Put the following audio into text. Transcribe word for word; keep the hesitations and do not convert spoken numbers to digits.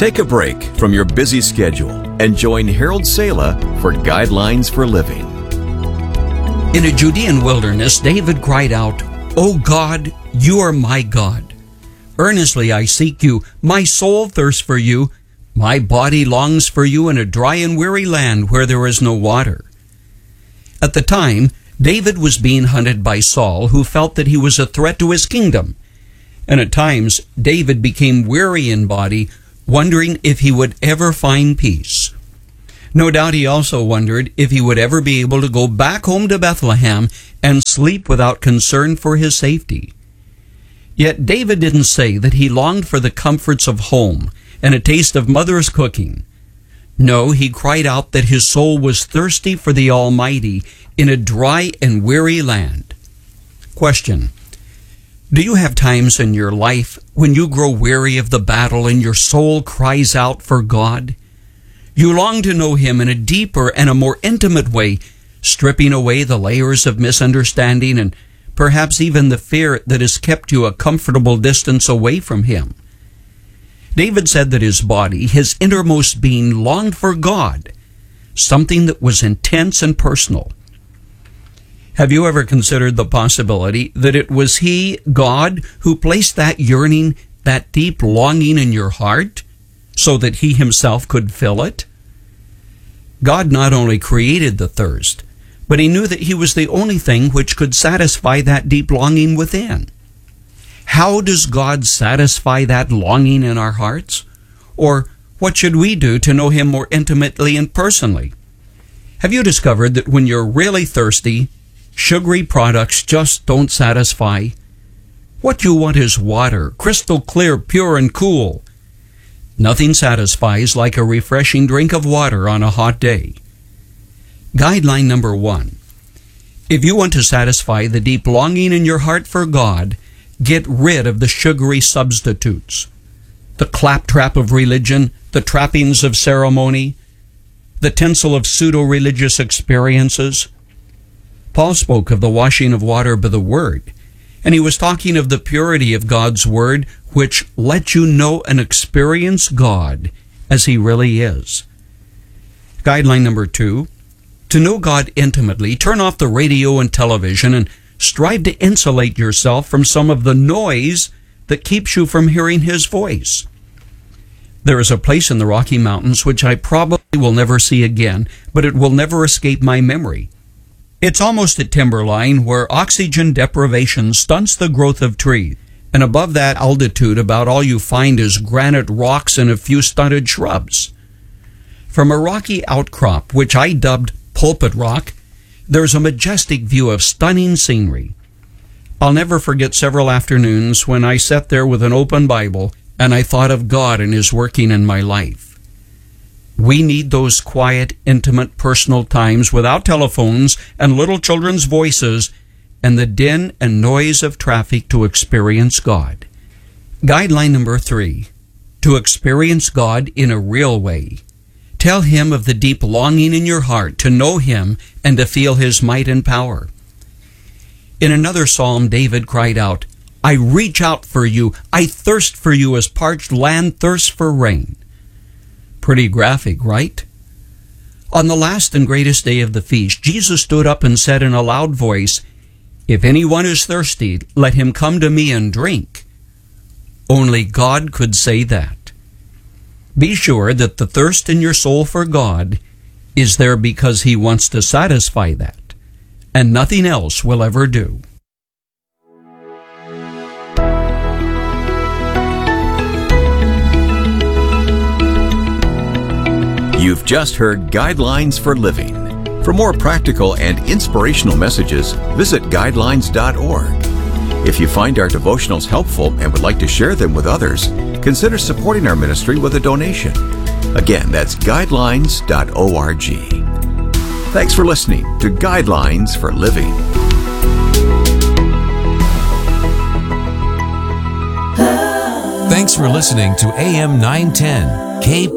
Take a break from your busy schedule and join Harold Sala for Guidelines for Living. In a Judean wilderness, David cried out, "O God, you are my God. Earnestly I seek you. My soul thirsts for you. My body longs for you in a dry and weary land where there is no water." At the time, David was being hunted by Saul, who felt that he was a threat to his kingdom. And at times, David became weary in body, wondering if he would ever find peace. No doubt he also wondered if he would ever be able to go back home to Bethlehem and sleep without concern for his safety. Yet David didn't say that he longed for the comforts of home and a taste of mother's cooking. No, he cried out that his soul was thirsty for the Almighty in a dry and weary land. Question: do you have times in your life when you grow weary of the battle and your soul cries out for God? You long to know Him in a deeper and a more intimate way, stripping away the layers of misunderstanding and perhaps even the fear that has kept you a comfortable distance away from Him. David said that his body, his innermost being, longed for God, something that was intense and personal. Have you ever considered the possibility that it was He, God, who placed that yearning, that deep longing in your heart, so that He Himself could fill it? God not only created the thirst, but He knew that He was the only thing which could satisfy that deep longing within. How does God satisfy that longing in our hearts? Or what should we do to know Him more intimately and personally? Have you discovered that when you're really thirsty, sugary products just don't satisfy? What you want is water, crystal clear, pure, and cool. Nothing satisfies like a refreshing drink of water on a hot day. Guideline number one. If you want to satisfy the deep longing in your heart for God, get rid of the sugary substitutes, the claptrap of religion, the trappings of ceremony, the tinsel of pseudo-religious experiences. Paul spoke of the washing of water by the Word, and he was talking of the purity of God's Word, which lets you know and experience God as He really is. Guideline number two, to know God intimately, turn off the radio and television and strive to insulate yourself from some of the noise that keeps you from hearing His voice. There is a place in the Rocky Mountains which I probably will never see again, but it will never escape my memory. It's almost at timberline where oxygen deprivation stunts the growth of trees, and above that altitude about all you find is granite rocks and a few stunted shrubs. From a rocky outcrop, which I dubbed Pulpit Rock, there's a majestic view of stunning scenery. I'll never forget several afternoons when I sat there with an open Bible and I thought of God and His working in my life. We need those quiet, intimate, personal times without telephones and little children's voices and the din and noise of traffic to experience God. Guideline number three, to experience God in a real way. Tell Him of the deep longing in your heart to know Him and to feel His might and power. In another psalm, David cried out, "I reach out for you. I thirst for you as parched land thirsts for rain." Pretty graphic, right? On the last and greatest day of the feast, Jesus stood up and said in a loud voice, "If anyone is thirsty, let him come to me and drink." Only God could say that. Be sure that the thirst in your soul for God is there because He wants to satisfy that, and nothing else will ever do. You've just heard Guidelines for Living. For more practical and inspirational messages, visit guidelines dot org. If you find our devotionals helpful and would like to share them with others, consider supporting our ministry with a donation. Again, that's guidelines dot org. Thanks for listening to Guidelines for Living. Thanks for listening to A M nine ten K